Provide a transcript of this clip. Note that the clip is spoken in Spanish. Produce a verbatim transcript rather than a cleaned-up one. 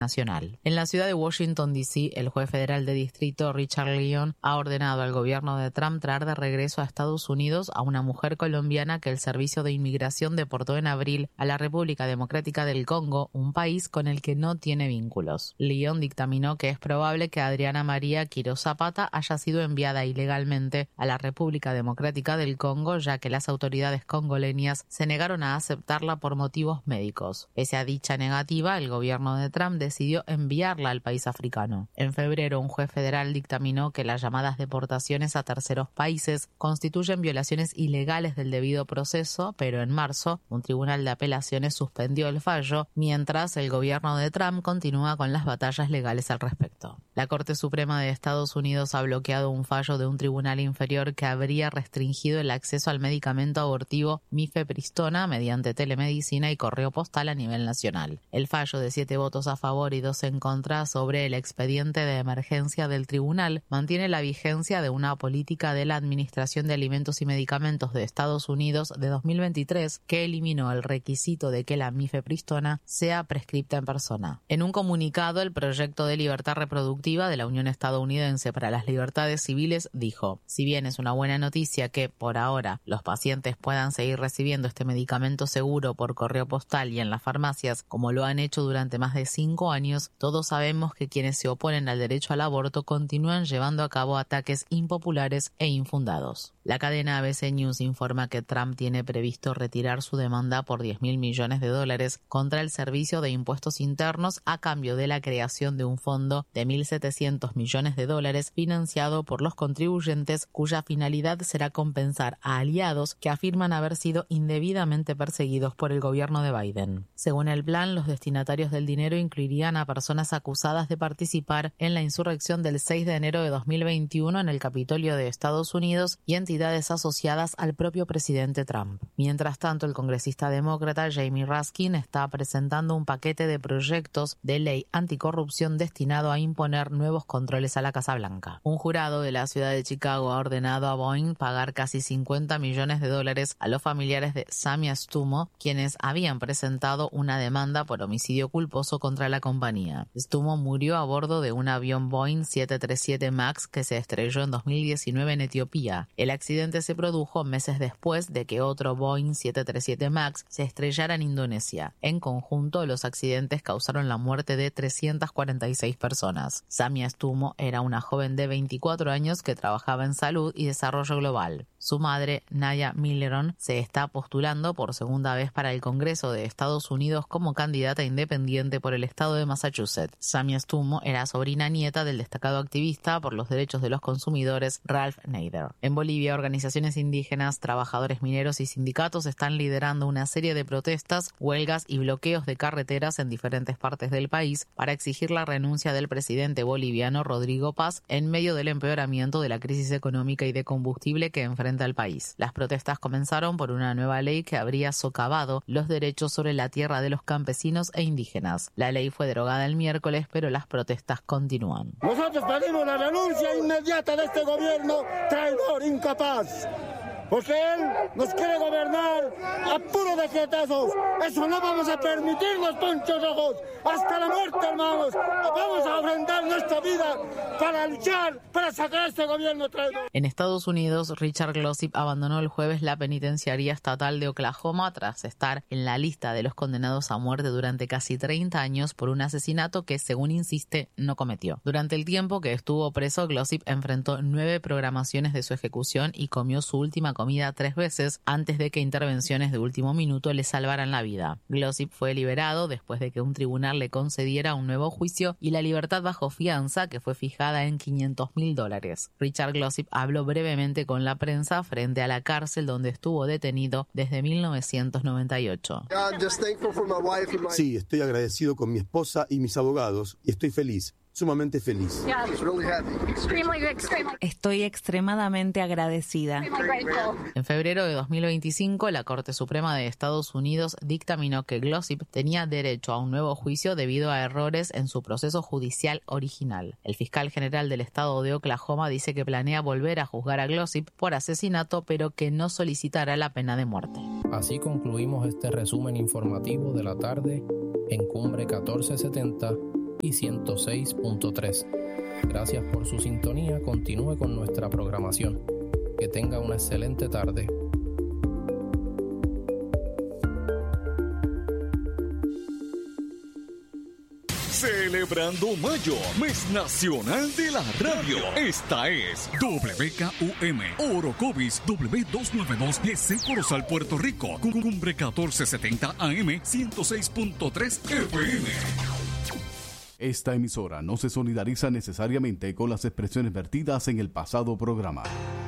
nacional. En la ciudad de Washington, D C, el juez federal de distrito Richard Leon ha ordenado al gobierno de Trump traer de regreso a Estados Unidos a una mujer colombiana que el Servicio de Inmigración deportó en abril a la República Democrática del Congo, un país con el que no tiene vínculos. Leon dictaminó que es probable que Adriana María Quiroz Zapata haya sido enviada ilegalmente a la República Democrática del Congo, ya que las autoridades congoleñas se negaron a aceptarla por motivos médicos. Pese a dicha negativa, el gobierno de Trump decidió enviarla al país africano. En febrero, un juez federal dictaminó que las llamadas deportaciones a terceros países constituyen violaciones ilegales del debido proceso, pero en marzo, un tribunal de apelaciones suspendió el fallo, mientras el gobierno de Trump continúa con las batallas legales al respecto. La Corte Suprema de Estados Unidos ha bloqueado un fallo de un tribunal inferior que habría restringido el acceso al medicamento abortivo mifepristona mediante telemedicina y correo postal a nivel nacional. El fallo de siete votos a favor y dos en contra sobre el expediente de emergencia del tribunal mantiene la vigencia de una política de la Administración de Alimentos y Medicamentos de Estados Unidos de dos mil veintitrés que eliminó el requisito de que la mifepristona sea prescripta en persona. En un comunicado, el Proyecto de Libertad Reproductiva de la Unión Estadounidense para las Libertades Civiles dijo: si bien es una buena noticia que, por ahora, los pacientes puedan seguir recibiendo este medicamento seguro por correo postal y en las farmacias, como lo han hecho durante más de cinco años, todos sabemos que quienes se oponen al derecho al aborto continúan llevando a cabo ataques impopulares e infundados. La cadena A B C News informa que Trump tiene previsto retirar su demanda por diez mil millones de dólares contra el Servicio de Impuestos Internos a cambio de la creación de un fondo de mil setecientos millones de dólares financiado por los contribuyentes, cuya finalidad será compensar a aliados que afirman haber sido indebidamente perseguidos por el gobierno de Biden. Según el plan, los destinatarios del dinero incluirían a personas acusadas de participar en la insurrección del seis de enero de dos mil veintiuno en el Capitolio de Estados Unidos y entidades asociadas al propio presidente Trump. Mientras tanto, el congresista demócrata Jamie Raskin está presentando un paquete de proyectos de ley anticorrupción destinado a imponer nuevos controles a la Casa Blanca. Un jurado de la ciudad de Chicago ha ordenado a Boeing pagar casi cincuenta millones de dólares a los familiares de Sammy Stumo, quienes habían presentado una demanda por homicidio culposo contra la compañía. Stumo murió a bordo de un avión Boeing siete treinta y siete MAX que se estrelló en dos mil diecinueve en Etiopía. El accidente se produjo meses después de que otro Boeing siete treinta y siete MAX se estrellara en Indonesia. En conjunto, los accidentes causaron la muerte de trescientas cuarenta y seis personas. Sammy Stumo era una joven de veinticuatro años que trabajaba en salud y desarrollo global. Su madre, Naya Milleron, se está postulando por segunda vez para el Congreso de Estados Unidos como candidata independiente por el estado de Massachusetts. Sammy Stumo era sobrina nieta del destacado activista por los derechos de los consumidores Ralph Nader. En Bolivia, organizaciones indígenas, trabajadores mineros y sindicatos están liderando una serie de protestas, huelgas y bloqueos de carreteras en diferentes partes del país para exigir la renuncia del presidente boliviano Rodrigo Paz en medio del empeoramiento de la crisis económica y de combustible que enfrenta el país. Las protestas comenzaron por una nueva ley que habría socavado los derechos sobre la tierra de los campesinos e indígenas. La ley fue derogada el miércoles, pero las protestas continúan. Nosotros pedimos la renuncia inmediata de este gobierno traidor, incapaz, porque él nos quiere gobernar a puro decretazos. Eso no vamos a permitir los ponchos rojos. Hasta la muerte, hermanos. Vamos a ofrendar nuestra vida para luchar, para sacar a este gobierno traidor. En Estados Unidos, Richard Glossip abandonó el jueves la penitenciaría estatal de Oklahoma tras estar en la lista de los condenados a muerte durante casi treinta años por un asesinato que, según insiste, no cometió. Durante el tiempo que estuvo preso, Glossip enfrentó nueve programaciones de su ejecución y comió su última comida tres veces antes de que intervenciones de último minuto le salvaran la vida. Glossip fue liberado después de que un tribunal le concediera un nuevo juicio y la libertad bajo fianza, que fue fijada en quinientos mil dólares. Richard Glossip habló brevemente con la prensa frente a la cárcel donde estuvo detenido desde mil novecientos noventa y ocho. Sí, estoy agradecido con mi esposa y mis abogados y estoy feliz. Sumamente feliz. Estoy extremadamente agradecida. En febrero de dos mil veinticinco, la Corte Suprema de Estados Unidos dictaminó que Glossip tenía derecho a un nuevo juicio debido a errores en su proceso judicial original. El fiscal general del estado de Oklahoma dice que planea volver a juzgar a Glossip por asesinato, pero que no solicitará la pena de muerte. Así concluimos este resumen informativo de la tarde en Cumbre catorce setenta y ciento seis punto tres. Gracias por su sintonía. Continúe con nuestra programación. Que tenga una excelente tarde. Celebrando Mayo, mes nacional de la radio. Esta es W K U M, Orocovis W doscientos noventa y dos G C Corozal, Puerto Rico, Cumbre catorce setenta A M, ciento seis punto tres F M. Esta emisora no se solidariza necesariamente con las expresiones vertidas en el pasado programa.